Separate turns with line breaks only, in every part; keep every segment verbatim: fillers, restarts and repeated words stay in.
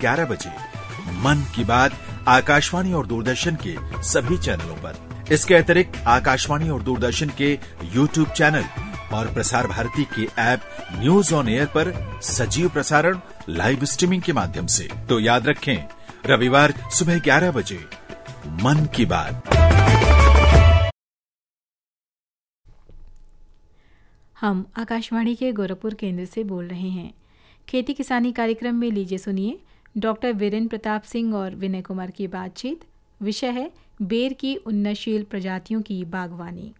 ग्यारह बजे मन की बात आकाशवाणी और दूरदर्शन के सभी चैनलों पर। इसके अतिरिक्त आकाशवाणी और दूरदर्शन के यूट्यूब चैनल और प्रसार भारती के ऐप न्यूज ऑन एयर पर सजीव प्रसारण लाइव स्ट्रीमिंग के माध्यम से। तो याद रखें, रविवार सुबह ग्यारह बजे मन की बात।
हम आकाशवाणी के गोरखपुर केंद्र से बोल रहे हैं। खेती किसानी कार्यक्रम में लीजिए सुनिए डॉक्टर वीरेंद्र प्रताप सिंह और विनय कुमार की बातचीत। विषय है बेर की उन्नतशील प्रजातियों की बागवानी।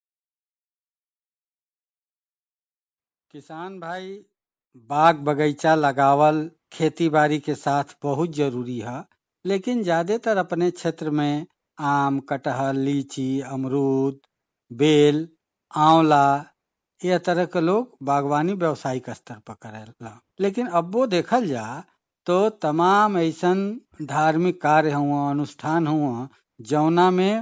किसान भाई, बाग बगीचा लगावल खेती बाड़ी के साथ बहुत जरूरी है, लेकिन ज्यादातर अपने क्षेत्र में आम, कटहल, लीची, अमरूद, बेल, आंवला यह तरह के लोग बागवानी व्यावसायिक स्तर पर करेला। लेकिन अब वो देखल जा तो तमाम ऐसन धार्मिक कार्य हुआ, अनुष्ठान हुआ, जौना में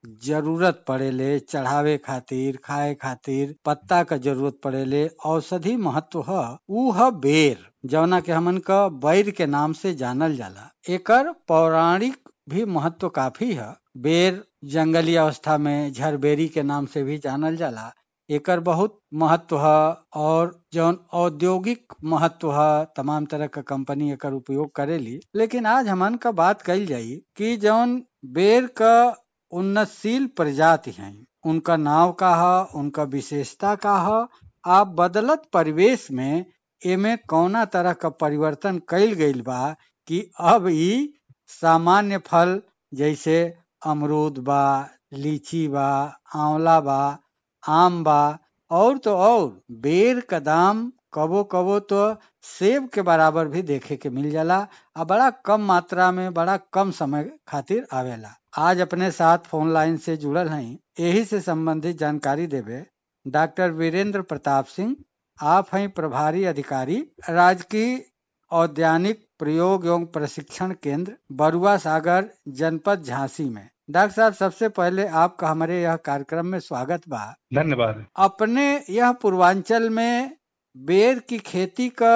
जरूरत पड़ेले चढ़ावे खातिर, खाए खातिर पत्ता का जरूरत पड़ेले, औषधि महत्व है, ऊ है बेर, जौना के हमन का बैर के नाम से जानल जाला। एकर पौराणिक भी महत्व काफी है। बेर जंगली अवस्था में झरबेरी के नाम से भी जानल जाला। एकर बहुत महत्व है और जौन औद्योगिक महत्व है, तमाम तरह का कंपनी एकर उपयोग करेली। लेकिन आज हमन का बात कही जाई कि जौन बेर का उन्नतशील प्रजाति हैं, उनका नाव का है, उनका विशेषता का है, आप बदलत परिवेश में एमे कौना तरह का परिवर्तन कईल गईल बा कि अब ई सामान्य फल जैसे अमरूद बा, लीची बा, आंवला बा, आम बा और तो और बेर का दाम कबो कबो तो सेब के बराबर भी देखे के मिल जाला और बड़ा कम मात्रा में, बड़ा कम समय खातिर आवेला। आज अपने साथ फोन लाइन से जुड़ल हैं, यही से संबंधित जानकारी देवे डॉक्टर वीरेंद्र प्रताप सिंह। आप हैं प्रभारी अधिकारी राजकीय औद्यानिक प्रयोग एवं प्रशिक्षण केंद्र बरुआ सागर, जनपद झांसी में। डॉक्टर साहब, सबसे पहले आपका हमारे यह कार्यक्रम में स्वागत बा।
धन्यवाद।
अपने यह पूर्वांचल में बेर की खेती का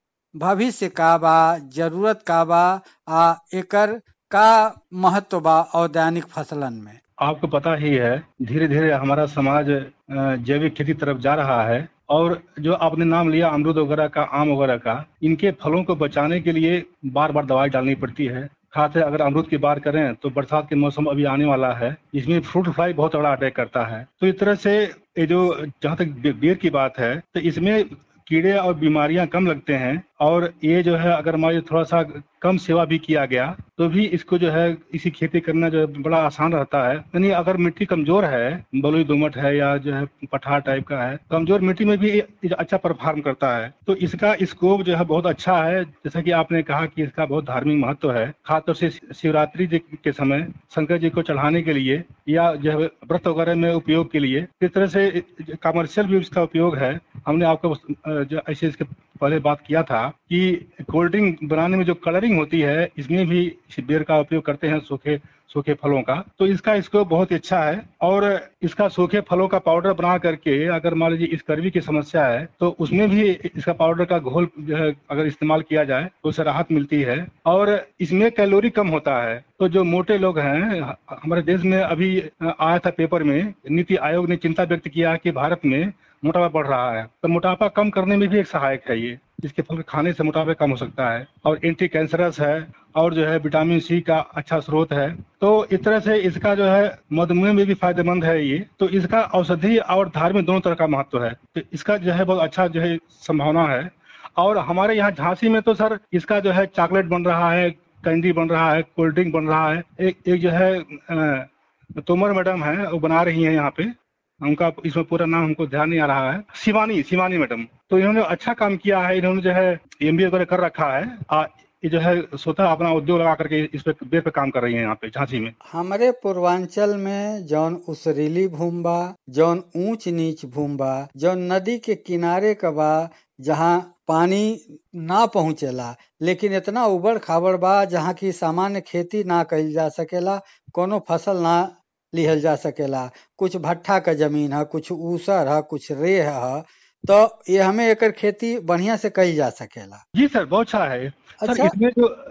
भविष्य का बा, जरूरत का बा, आ एकर का महत्व बा औद्यानिक फसलन में?
आपको पता ही है, धीरे धीरे हमारा समाज जैविक खेती तरफ जा रहा है और जो आपने नाम लिया अमरूद वगैरह का, आम वगैरह का, इनके फलों को बचाने के लिए बार बार दवाई डालनी पड़ती है। खाते अगर अमरूद की बात करें तो बरसात के मौसम अभी आने वाला है, इसमें फ्रूट फ्लाई बहुत बड़ा अटैक करता है। तो इस तरह से ये जो जहाँ तक बेर की बात है तो इसमें कीड़े और बीमारियां कम लगते हैं और ये जो है अगर हमारे थोड़ा सा कम सेवा भी किया गया तो भी इसको जो है इसी खेती करना जो है बड़ा आसान रहता है। यानी अगर मिट्टी कमजोर है, बलुई दोमट है या जो है पठार टाइप का है, कमजोर मिट्टी में भी अच्छा परफॉर्म करता है। तो इसका स्कोप जो है बहुत अच्छा है। जैसा कि आपने कहा कि इसका बहुत धार्मिक महत्व है, खासतौर से शिवरात्रि के समय शंकर जी को चढ़ाने के लिए या जो है व्रत वगैरह में उपयोग के लिए। इस तरह से कमर्शियल भी इसका उपयोग है। हमने आपको जो ऐसे इसके पहले बात किया था कि कोल्ड ड्रिंक बनाने में जो कलरिंग होती है इसमें भी बेर का उपयोग करते हैं, सूखे सूखे फलों का। तो इसका स्कोप बहुत अच्छा है और इसका सूखे फलों का पाउडर बना करके अगर मान लीजिए स्कर्वी की समस्या है तो उसमें भी इसका पाउडर का घोल जो है अगर इस्तेमाल किया जाए तो उससे राहत मिलती है और इसमें कैलोरी कम होता है। तो जो मोटे लोग हैं, हमारे देश में अभी आया था पेपर में, नीति आयोग ने चिंता व्यक्त किया कि भारत में मोटापा बढ़ रहा है। तो मोटापा कम करने में भी एक सहायक है ये, इसके फल खाने से मोटापा कम हो सकता है और एंटी कैंसरस है और जो है विटामिन सी का अच्छा स्रोत है। तो इस तरह से इसका जो है मधुमेह में भी फायदेमंद है ये। तो इसका औषधि और धार्मिक दोनों तरह का महत्व है। तो इसका जो है बहुत अच्छा जो है संभावना है। और हमारे यहाँ झांसी में तो सर इसका जो है चॉकलेट बन रहा है, कैंडी बन रहा है, कोल्ड ड्रिंक बन रहा है। एक एक जो है तोमर मैडम है वो बना रही है यहाँ पे, उनका इसमें पूरा नाम हमको ध्यान नहीं आ रहा है, शिवानी शिवानी मैडम। तो इन्होंने अच्छा काम किया है, इन्होंने जो है एमबीए वगैरह कर रखा है। आ, ये जो है स्वतः अपना उद्योग लगा करके इस पे बेर पे काम कर रही है यहाँ पे झांसी में।
हमारे पूर्वांचल में जौन उसरीली भूमि बा, जौन ऊंच नीच भूमि बा, जौन नदी के किनारे का बा, जहाँ पानी ना पहुँचेला लेकिन इतना उबड़ खाबड़ बा जहाँ की सामान्य खेती ना कइल जा सकेला, कोनो फसल ना लिहल जा सकेला। कुछ भट्ठा का जमीन है, कुछ ऊसर है, कुछ रेह है, तो ये हमें एकर खेती बढ़िया से कइल जा सकेला।
जी सर, बहुत अच्छा है।
अच्छा?
सर इसमें जो